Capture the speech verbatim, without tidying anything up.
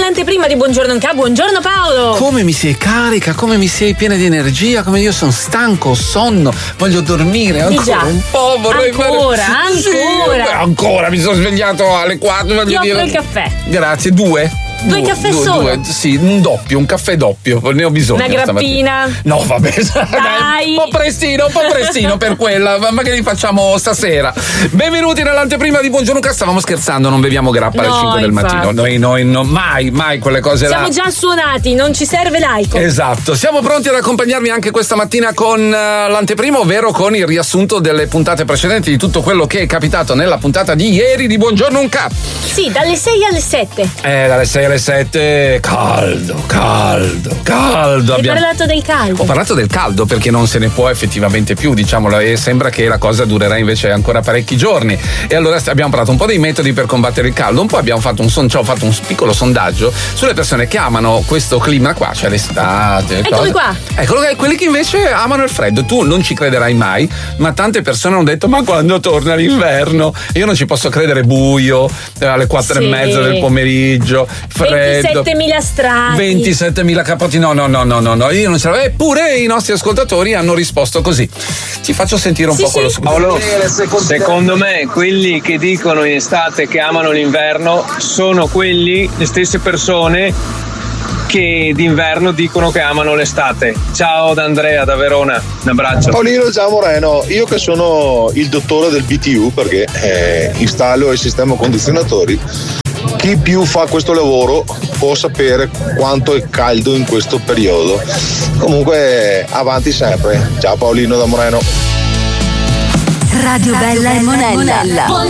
nell'anteprima di Buongiorno Nka. Buongiorno Paolo. Come mi sei carica, come mi sei piena di energia, come io sono stanco, ho sonno, voglio dormire ancora un po', vorrei ancora, fare... ancora, sì, ancora, mi sono svegliato alle quattro, voglio Ti dire. offro il caffè. Grazie, due. Due, due caffè due, solo? Due, sì, un doppio, un caffè doppio, ne ho bisogno. Una grappina. No, vabbè, dai. Un po' prestino, un po' prestino per quella, ma magari facciamo stasera. Benvenuti nell'anteprima di Buongiorno Nka. Stavamo scherzando, non beviamo grappa alle no, cinque del infatti. mattino. Noi, noi, no, mai, mai quelle cose Siamo là. già suonati, non ci serve laico. Esatto, siamo pronti ad accompagnarvi anche questa mattina con uh, l'anteprima, ovvero con il riassunto delle puntate precedenti di tutto quello che è capitato nella puntata di ieri di Buongiorno Nka. Sì, dalle sei alle sette. Eh, dalle sei alle sette, caldo, caldo, caldo. Hai Abbiamo... parlato del caldo. Ho parlato del caldo perché non se ne può effettivamente più, diciamolo, e sembra che la cosa durerà invece ancora parecchi giorni. E allora abbiamo parlato un po' dei metodi per combattere il caldo, un po' abbiamo fatto un, son- cioè, ho fatto un piccolo sondaggio sulle persone che amano questo clima qua, cioè l'estate. Eccoli cose. qua. Eccolo, quelli che invece amano il freddo. Tu non ci crederai mai, ma tante persone hanno detto: ma quando torna l'inverno? Io non ci posso credere, buio, alle quattro Sì. e mezza del pomeriggio, freddo. ventisettemila strati. ventisettemila capotti, no, no, no, no, no, no, io non ce l'avevo. Eppure i nostri ascoltatori hanno risposto così. Ti faccio sentire un Sì, po' sì. quello su. Paolo, secondo me quelli che dicono in estate che amano l'inverno sono quelli, le stesse persone che d'inverno dicono che amano l'estate. Ciao da Andrea da Verona, un abbraccio. Paolino, ciao Moreno, io che sono il dottore del B T U perché eh, installo il sistema condizionatori, chi più fa questo lavoro può sapere quanto è caldo in questo periodo. Comunque avanti sempre. Ciao Paolino da Moreno. Radio Bella e Monella.